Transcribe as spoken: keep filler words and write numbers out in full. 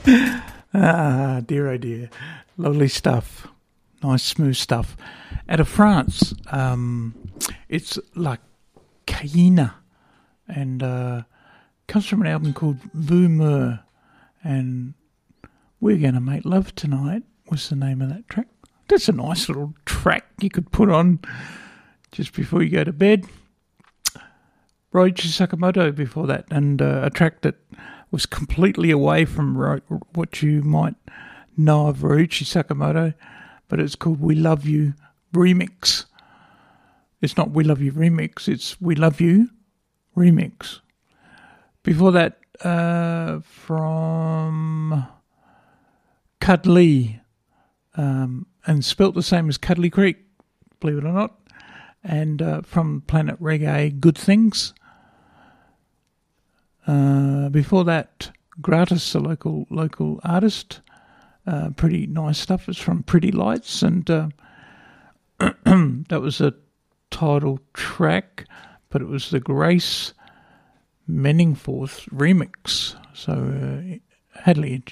Ah, dear, oh dear. Lovely stuff. Nice, smooth stuff. Out of France, um, it's La Cayenne, and uh, comes from an album called Vumeur, and We're Gonna Make Love Tonight was the name of that track. That's a nice little track you could put on just before you go to bed. Ryuichi Sakamoto before that, and uh, a track that was completely away from ro- what you might know of Ryuichi Sakamoto, but it's called We Love You Remix. It's not We Love You Remix, it's We Love You Remix. Before that, uh, from Cuddly, um, and spelt the same as Cuddly Creek, believe it or not, and uh, from Planet Reggae, Good Things. Uh, before that, Gratis, a local local artist, uh, pretty nice stuff. It's from Pretty Lights, and uh, that was a title track, but it was the Grace Menningforth remix. So uh, Hadley